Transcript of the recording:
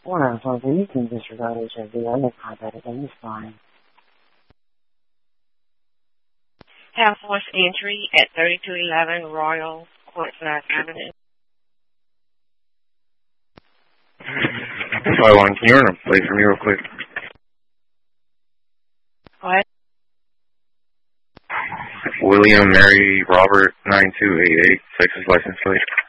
Or so you can disregard HIV. I look diabetic. I'm fine. Have forced entry at 3211 Royal Courtside Avenue. 5-1, can you run a play for me real quick? Go ahead. William Mary Robert 9288, Texas license plate.